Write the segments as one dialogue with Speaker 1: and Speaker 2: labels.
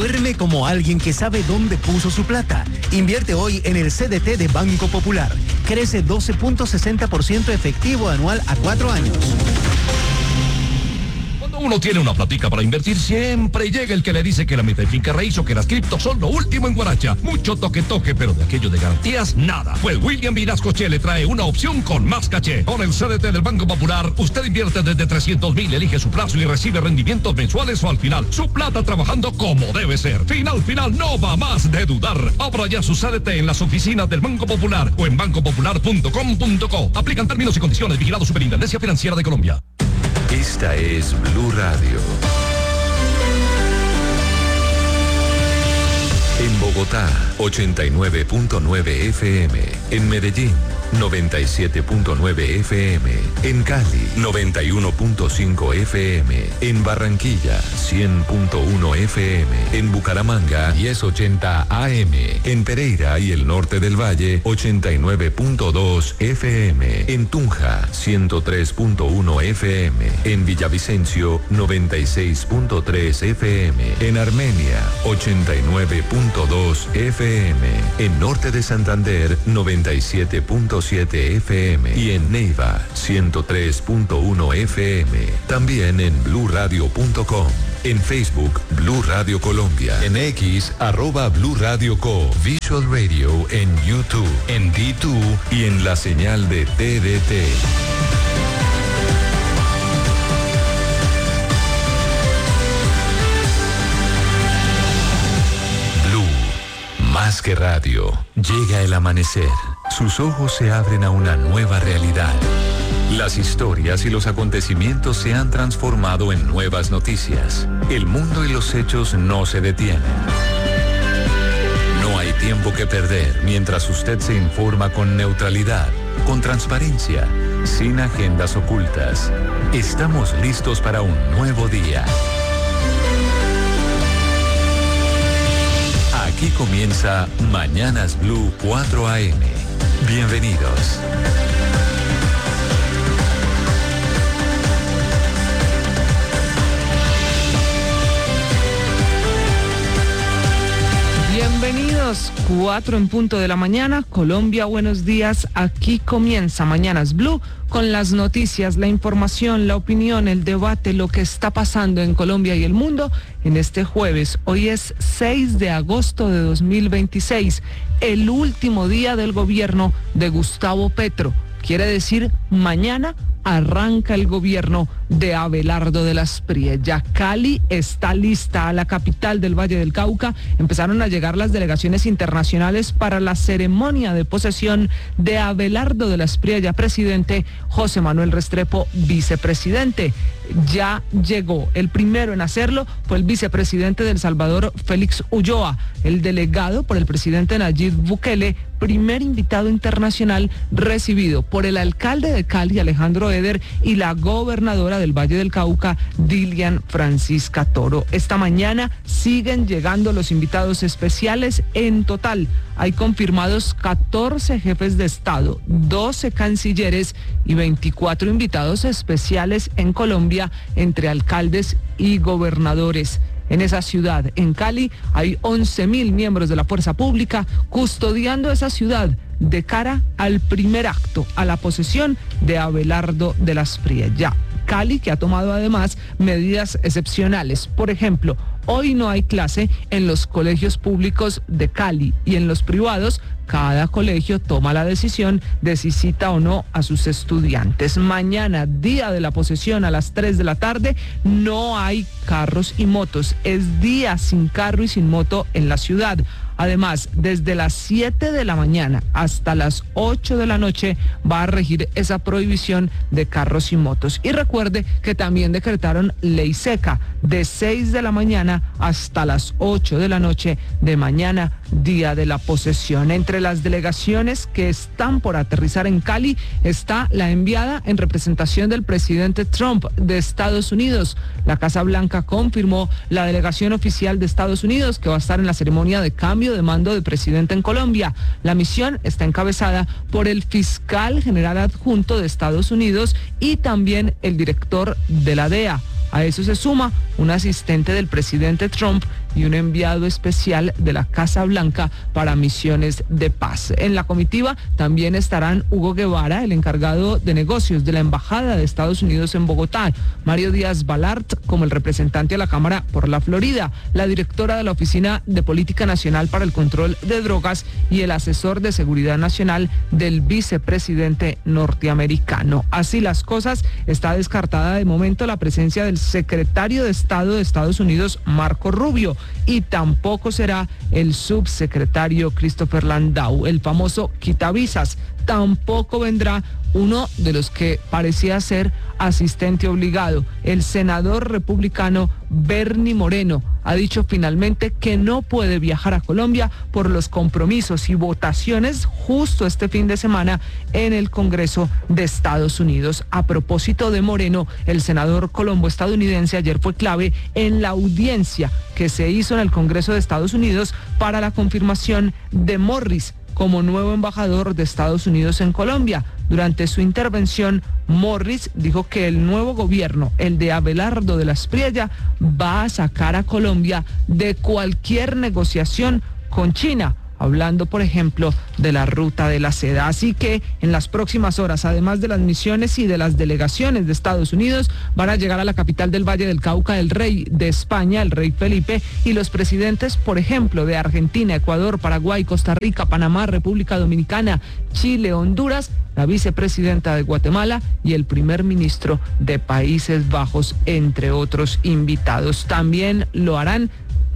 Speaker 1: Duerme como alguien que sabe dónde puso su plata. Invierte hoy en el CDT de Banco Popular. Crece 12.60% efectivo anual a 4 años.
Speaker 2: Uno tiene una platica para invertir, siempre llega el que le dice que la meta de finca raíz o que las criptos son lo último en Guaracha. Mucho toque, pero de aquello de garantías, nada. Pues William Vinascoche le trae una opción con más caché. Con el CDT del Banco Popular, usted invierte desde 300,000, elige su plazo y recibe rendimientos mensuales o al final. Su plata trabajando como debe ser. Final, no va más de dudar. Abra ya su CDT en las oficinas del Banco Popular o en bancopopular.com.co. Aplican términos y condiciones. Vigilado Superintendencia Financiera de Colombia.
Speaker 3: Esta es Blue Radio. En Bogotá, 89.9 FM. En Medellín, 97.9 FM. En Cali, 91.5 FM. En Barranquilla, 100.1 FM. En Bucaramanga, 1080 AM. En Pereira y el norte del Valle, 89.2 FM. En Tunja, 103.1 FM. En Villavicencio, 96.3 FM. En Armenia, 89.2 FM. En norte de Santander, 97.7 FM y en Neiva 103.1 FM. También en bluradio.com. En Facebook, Blue Radio Colombia. En X, @Blue Radio Co. Visual Radio en YouTube, en D2 y en la señal de TDT. Blue, más que radio. Llega el amanecer. Sus ojos se abren a una nueva realidad. Las historias y los acontecimientos se han transformado en nuevas noticias. El mundo y los hechos no se detienen. No hay tiempo que perder mientras usted se informa con neutralidad, con transparencia, sin agendas ocultas. Estamos listos para un nuevo día. Aquí comienza Mañanas Blue 4 AM. Bienvenidos.
Speaker 4: Bienvenidos, 4 en punto de la mañana. Colombia, buenos días. Aquí comienza Mañanas Blue con las noticias, la información, la opinión, el debate, lo que está pasando en Colombia y el mundo en este jueves. Hoy es 6 de agosto de 2026, el último día del gobierno de Gustavo Petro. Quiere decir, mañana arranca el gobierno de Abelardo de las Priella. Cali está lista. A la capital del Valle del Cauca empezaron a llegar las delegaciones internacionales para la ceremonia de posesión de Abelardo de las Priella, presidente, José Manuel Restrepo, vicepresidente. Ya llegó. El primero en hacerlo fue el vicepresidente de El Salvador, Félix Ulloa. El delegado por el presidente Nayib Bukele, primer invitado internacional recibido por el alcalde de Cali, Alejandro Eder, y la gobernadora del Valle del Cauca, Dilian Francisca Toro. Esta mañana siguen llegando los invitados especiales. En total hay confirmados 14 jefes de Estado, 12 cancilleres y 24 invitados especiales en Colombia, entre alcaldes y gobernadores. En esa ciudad, en Cali, hay 11.000 miembros de la fuerza pública custodiando esa ciudad de cara al primer acto, a la posesión de Abelardo de las Priella. Cali, que ha tomado además medidas excepcionales. Por ejemplo, hoy no hay clase en los colegios públicos de Cali, y en los privados cada colegio toma la decisión de si cita o no a sus estudiantes. Mañana, día de la posesión, a las 3 de la tarde, no hay carros y motos. Es día sin carro y sin moto en la ciudad. Además, desde las 7 de la mañana hasta las 8 de la noche va a regir esa prohibición de carros y motos. Y recuerde que también decretaron ley seca de 6 de la mañana hasta las 8 de la noche de mañana, día de la posesión. Entre las delegaciones que están por aterrizar en Cali está la enviada en representación del presidente Trump de Estados Unidos. La Casa Blanca confirmó la delegación oficial de Estados Unidos que va a estar en la ceremonia de cambio de mando de presidente en Colombia. La misión está encabezada por el fiscal general adjunto de Estados Unidos y también el director de la DEA. A eso se suma un asistente del presidente Trump y un enviado especial de la Casa Blanca para misiones de paz. En la comitiva también estarán Hugo Guevara, el encargado de negocios de la Embajada de Estados Unidos en Bogotá, Mario Díaz Balart como el representante a la Cámara por la Florida, la directora de la Oficina de Política Nacional para el Control de Drogas y el asesor de Seguridad Nacional del vicepresidente norteamericano. Así las cosas, está descartada de momento la presencia del secretario de Estado de Estados Unidos, Marco Rubio, y tampoco será el subsecretario Christopher Landau, el famoso quitavisas. Tampoco vendrá uno de los que parecía ser asistente obligado, el senador republicano Bernie Moreno. Ha dicho finalmente que no puede viajar a Colombia por los compromisos y votaciones justo este fin de semana en el Congreso de Estados Unidos. A propósito de Moreno, el senador colombo estadounidense ayer fue clave en la audiencia que se hizo en el Congreso de Estados Unidos para la confirmación de Morris como nuevo embajador de Estados Unidos en Colombia. Durante su intervención, Morris dijo que el nuevo gobierno, el de Abelardo de la Espriella, va a sacar a Colombia de cualquier negociación con China, hablando, por ejemplo, de la ruta de la seda. Así que en las próximas horas, además de las misiones y de las delegaciones de Estados Unidos, van a llegar a la capital del Valle del Cauca el rey de España, el rey Felipe, y los presidentes, por ejemplo, de Argentina, Ecuador, Paraguay, Costa Rica, Panamá, República Dominicana, Chile, Honduras, la vicepresidenta de Guatemala y el primer ministro de Países Bajos, entre otros invitados. También lo harán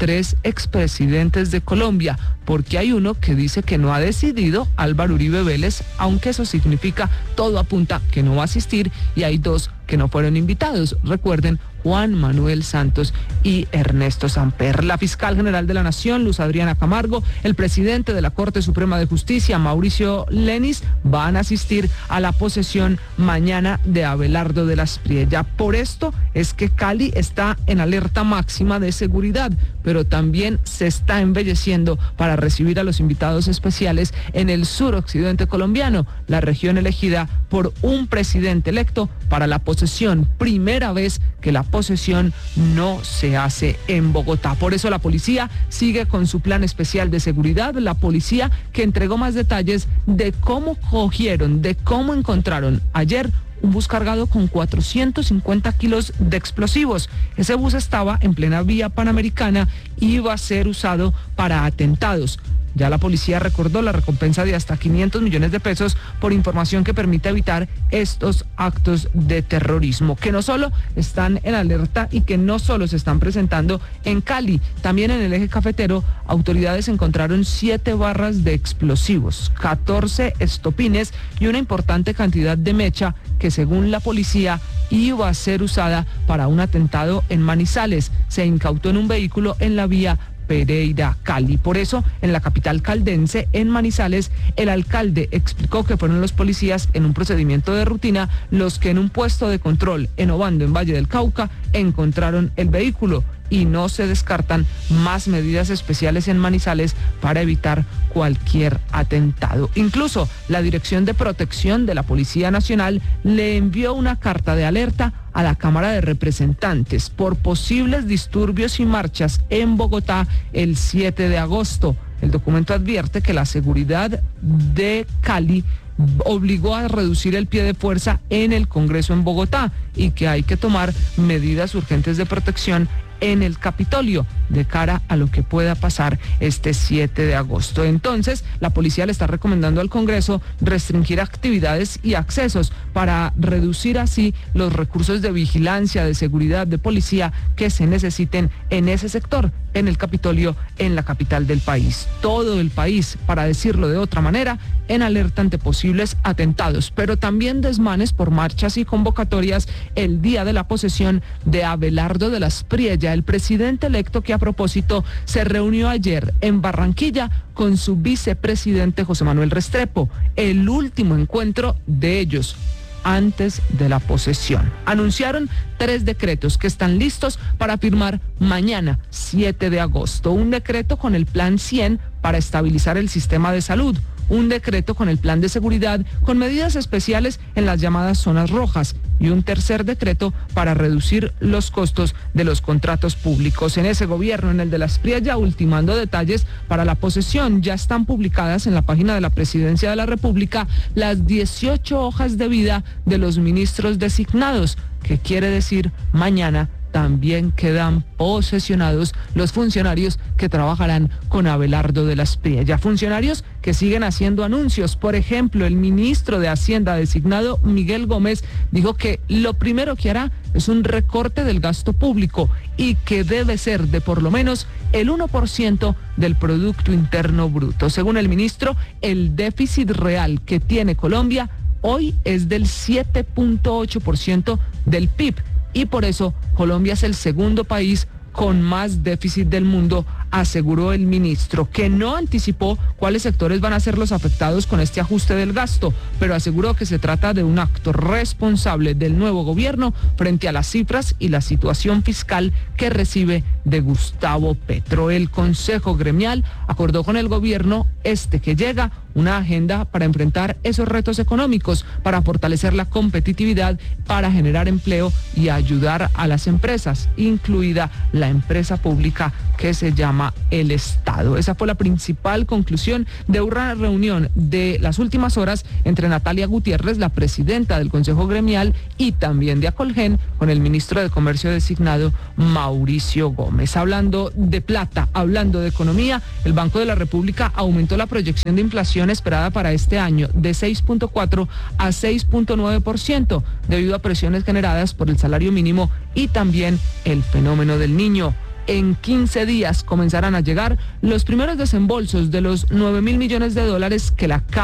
Speaker 4: 3 expresidentes de Colombia, porque hay uno que dice que no ha decidido, Álvaro Uribe Vélez, aunque eso significa, todo apunta que no va a asistir, y hay 2 que no fueron invitados. Recuerden, Juan Manuel Santos y Ernesto Samper. La fiscal general de la Nación, Luz Adriana Camargo, el presidente de la Corte Suprema de Justicia, Mauricio Lenis, van a asistir a la posesión mañana de Abelardo de la Espriella. Por esto es que Cali está en alerta máxima de seguridad, pero también se está embelleciendo para recibir a los invitados especiales en el suroccidente colombiano, la región elegida por un presidente electo para la posesión. Primera vez que la posesión no se hace en Bogotá. Por eso la policía sigue con su plan especial de seguridad. La policía que entregó más detalles de cómo cogieron, de cómo encontraron ayer un bus cargado con 450 kilos de explosivos. Ese bus estaba en plena vía Panamericana y iba a ser usado para atentados. Ya la policía recordó la recompensa de hasta 500 millones de pesos por información que permite evitar estos actos de terrorismo, que no solo están en alerta y que no solo se están presentando en Cali, también en el eje cafetero, autoridades encontraron 7 barras de explosivos, 14 estopines y una importante cantidad de mecha que, según la policía, iba a ser usada para un atentado en Manizales. Se incautó en un vehículo en la vía Pereira-Cali. Por eso, en la capital caldense, en Manizales, el alcalde explicó que fueron los policías en un procedimiento de rutina los que en un puesto de control en Obando, en Valle del Cauca, encontraron el vehículo y no se descartan más medidas especiales en Manizales para evitar cualquier atentado. Incluso la Dirección de Protección de la Policía Nacional le envió una carta de alerta a la Cámara de Representantes por posibles disturbios y marchas en Bogotá el 7 de agosto. El documento advierte que la seguridad de Cali obligó a reducir el pie de fuerza en el Congreso en Bogotá y que hay que tomar medidas urgentes de protección en el Capitolio de cara a lo que pueda pasar este 7 de agosto. Entonces, la policía le está recomendando al Congreso restringir actividades y accesos para reducir así los recursos de vigilancia, de seguridad, de policía que se necesiten en ese sector, en el Capitolio, en la capital del país. Todo el país, para decirlo de otra manera, en alerta ante posibles atentados, pero también desmanes por marchas y convocatorias el día de la posesión de Abelardo de la Espriella, el presidente electo que a propósito se reunió ayer en Barranquilla con su vicepresidente José Manuel Restrepo, el último encuentro de ellos antes de la posesión. Anunciaron 3 decretos que están listos para firmar mañana, 7 de agosto. Un decreto con el Plan 100 para estabilizar el sistema de salud. Un decreto con el plan de seguridad con medidas especiales en las llamadas zonas rojas y un tercer decreto para reducir los costos de los contratos públicos. En ese gobierno, en el de la Asprilla, ya ultimando detalles para la posesión, ya están publicadas en la página de la Presidencia de la República las 18 hojas de vida de los ministros designados, que quiere decir mañana también quedan posesionados los funcionarios que trabajarán con Abelardo de la Asprilla. Funcionarios que siguen haciendo anuncios. Por ejemplo, el ministro de Hacienda designado, Miguel Gómez, dijo que lo primero que hará es un recorte del gasto público y que debe ser de por lo menos el 1% del Producto Interno Bruto. Según el ministro, el déficit real que tiene Colombia hoy es del 7.8% del PIB. Y por eso Colombia es el segundo país con más déficit del mundo, aseguró el ministro, que no anticipó cuáles sectores van a ser los afectados con este ajuste del gasto, pero aseguró que se trata de un acto responsable del nuevo gobierno frente a las cifras y la situación fiscal que recibe de Gustavo Petro. El Consejo Gremial acordó con el gobierno que llega una agenda para enfrentar esos retos económicos, para fortalecer la competitividad, para generar empleo y ayudar a las empresas, incluida la empresa pública que se llama el Estado. Esa fue la principal conclusión de una reunión de las últimas horas entre Natalia Gutiérrez, la presidenta del Consejo Gremial, y también de Acolgen, con el ministro de Comercio designado, Mauricio Gómez. Hablando de plata, hablando de economía, el Banco de la República aumentó la proyección de inflación esperada para este año de 6.4 a 6.9% debido a presiones generadas por el salario mínimo y también el fenómeno del Niño. En 15 días comenzarán a llegar los primeros desembolsos de los $9.000 millones que la